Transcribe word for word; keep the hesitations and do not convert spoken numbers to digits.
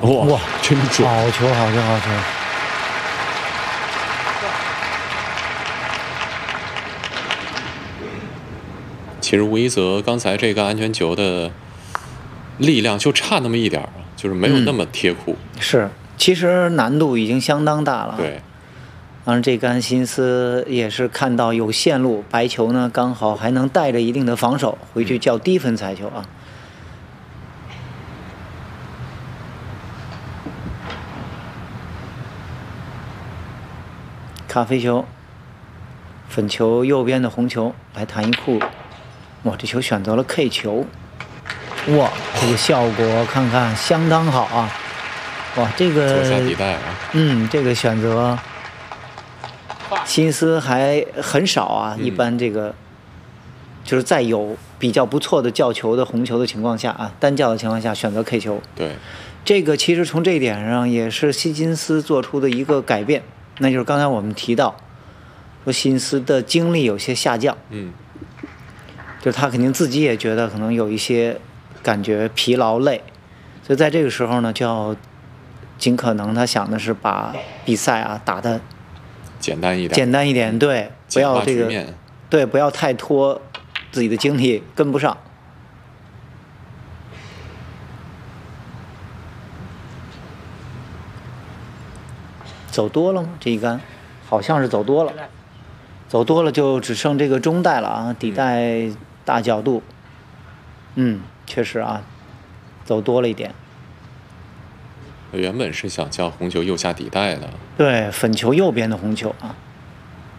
哇哇， 真准！ 好球，好球，好球！ 其实吴一泽刚才这个安全球的力量就差那么一点儿，就是没有那么贴库。 嗯、是，其实难度已经相当大了。 对。 当然，这杆辛斯也是看到有线路，白球呢刚好还能带着一定的防守，回去叫低分彩球啊。咖啡球，粉球右边的红球来弹一库，哇，这球选择了 K 球，哇，这个效果看看相当好啊，哇，这个左下底带啊， 嗯，这个选择。辛斯还很少啊， 嗯、 一般这个就是在有比较不错的叫球的红球的情况下啊，单叫的情况下选择 K 球。 对， 这个其实从这一点上也是希金斯做出的一个改变，那就是刚才我们提到说辛斯的精力有些下降， 嗯， 就是他肯定自己也觉得可能有一些感觉疲劳累，所以在这个时候呢，就要尽可能他想的是把比赛啊打得简单一点， 简单一点，对，不要这个，对，不要太拖自己的精力跟不上。走多了吗？这一杆好像是走多了，走多了就只剩这个中带了啊，底带大角度，嗯，确实啊，走多了一点。 原本是想叫红球右下底带的， 对，粉球右边的红球啊。